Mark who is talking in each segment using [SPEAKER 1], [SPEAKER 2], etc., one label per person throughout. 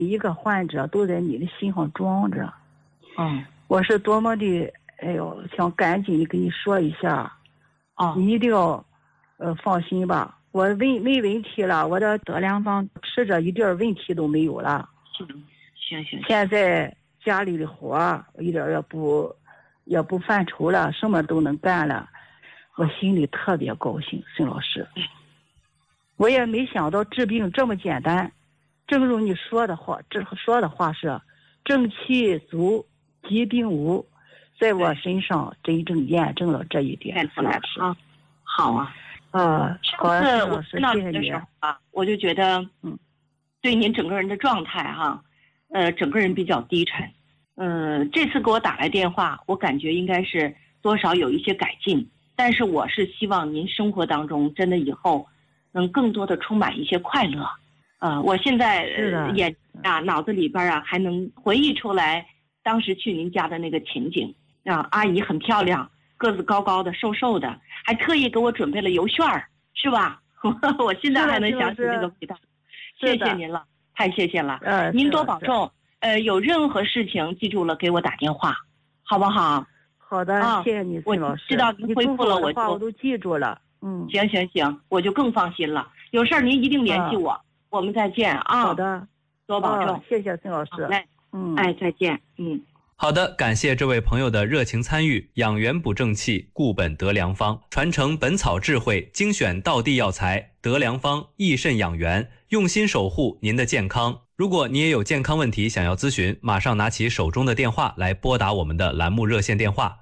[SPEAKER 1] 一个患者都在你的心上装着。我是多么的，哎呦，想赶紧的跟你说一下。你一定要，放心吧。我没问题了，我的德良方吃着一点问题都没有了。
[SPEAKER 2] 行。
[SPEAKER 1] 现在家里的活一点也不犯愁了，什么都能干了，我心里特别高兴。孙老师，我也没想到治病这么简单。正如你说的话，是正气足，疾病无，在我身上真正验证了这一点。孙老师，
[SPEAKER 2] 好啊。
[SPEAKER 1] 好，孙老师，谢谢你。
[SPEAKER 2] 我就觉得，对您整个人的状态整个人比较低沉。这次给我打来电话，我感觉应该是多少有一些改进，但是我是希望您生活当中真的以后能更多的充满一些快乐。我现在脑子里边还能回忆出来当时去您家的那个情景。阿姨很漂亮，个子高高的，瘦瘦的，还特意给我准备了油旋儿，是吧？我现在还能想起那个味道。谢谢您了，太谢谢了。您多保重。有任何事情记住了给我打电话，好不好？
[SPEAKER 1] 好的，谢谢你，孙老师。
[SPEAKER 2] 我知道您恢复了，
[SPEAKER 1] 我都记住了。
[SPEAKER 2] 行，我就更放心了。有事儿您一定联系我，我们再见啊。
[SPEAKER 1] 好的，
[SPEAKER 2] 多保重。
[SPEAKER 1] 谢谢孙老师。
[SPEAKER 2] 再见。
[SPEAKER 3] 好的，感谢这位朋友的热情参与。养元补正气，固本得良方，传承本草智慧，精选道地药材，得良方益肾养元，用心守护您的健康。如果你也有健康问题想要咨询，马上拿起手中的电话来拨打我们的栏目热线电话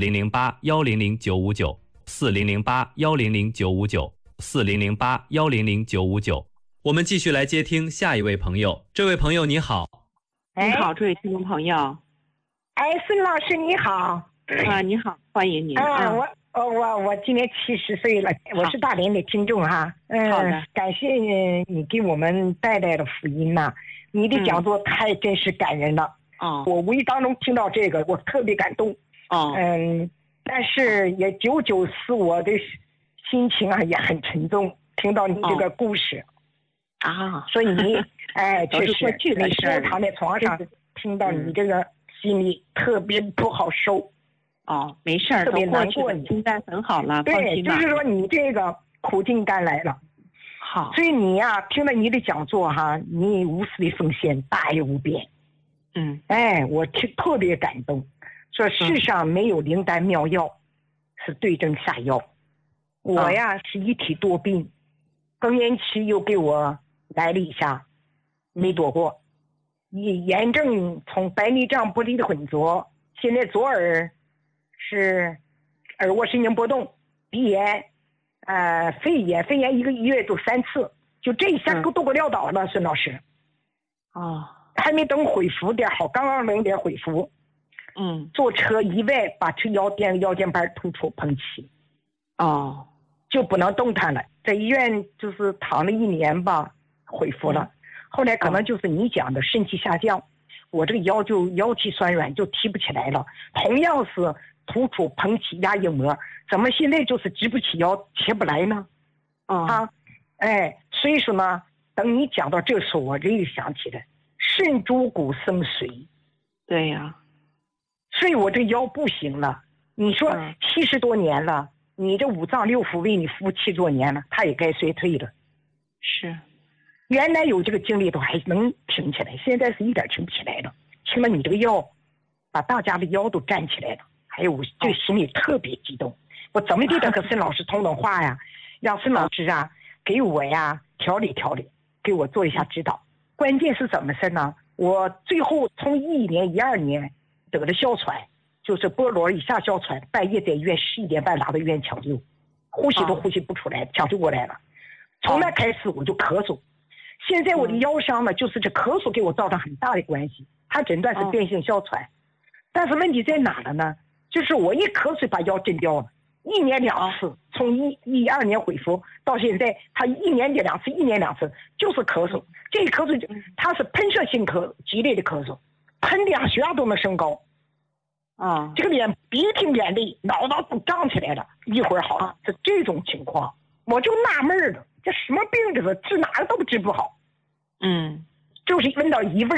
[SPEAKER 3] 4008-100-959，4008-100-959，4008-100-959。我们继续来接听下一位朋友。这位朋友你好。
[SPEAKER 2] 你好，这位听众朋友。
[SPEAKER 4] 孙老师你好。
[SPEAKER 2] 你好，欢迎您。
[SPEAKER 4] 我今年70岁了，我是大连的听众哈。
[SPEAKER 2] 好的，
[SPEAKER 4] 感谢你给我们带来的福音呐，你的讲座太真实感人了。我无意当中听到这个，我特别感动。但是也久久使我的心情也很沉重，听到你这个故事。所以你确实在食堂的床上听到你这个心里特别不好受。
[SPEAKER 2] 没事儿，
[SPEAKER 4] 特别难过，
[SPEAKER 2] 现在很好了。
[SPEAKER 4] 对，就是说你这个苦尽甘来了。
[SPEAKER 2] 好，
[SPEAKER 4] 所以你听了你的讲座你无私的奉献大有无边。我特别感动，说世上没有灵丹妙药，是对症下药。我是一体多病，更年期又给我来了一下，没躲过。炎症从白内障不利的混浊，现在左耳是耳蜗神经波动，鼻炎，肺炎一个月都3次，就这一下都不潦倒了，孙老师。还没等恢复点好，刚刚能点恢复。坐车意外把腰间盘突出膨起。就不能动弹了，在医院就是躺了1年吧，恢复了。后来可能就是你讲的肾气下降，我这个腰体酸软，就提不起来了。同样是突出膨起压硬膜，怎么现在就是直不起腰起不来呢？所以说呢，等你讲到这时候，我这又想起来肾主骨生髓。
[SPEAKER 2] 对呀，
[SPEAKER 4] 所以我这腰不行了。你说70多年了，你这5脏6腑为你服务7多年了，它也该衰退了。
[SPEAKER 2] 是，
[SPEAKER 4] 原来有这个精力都还能挺起来，现在是一点挺不起来了。听了你这个药，把大家的腰都站起来了，还有我这心里特别激动。我怎么地的和孙老师通话呀，让孙老师给我调理调理，给我做一下指导。关键是怎么事呢？我最后从11年12年得了哮喘，就是波罗以下哮喘，半夜在医院11点半拉到医院抢救，呼吸都呼吸不出来，抢救过来了。从那开始我就咳嗽，现在我的腰伤呢，就是这咳嗽给我造成很大的关系。他诊断是变性哮喘，但是问题在哪了呢？就是我一咳嗽把腰震掉了，1年2次，从12年恢复到现在，他1年2次，1年2次，就是咳嗽。这个咳嗽他是喷射性激烈的咳嗽，喷的血压都能升高。这个鼻涕眼泪脑袋都胀起来了，一会儿好，是这种情况，我就纳闷了，这什么病这个治哪个都治不好。 就是闻到异味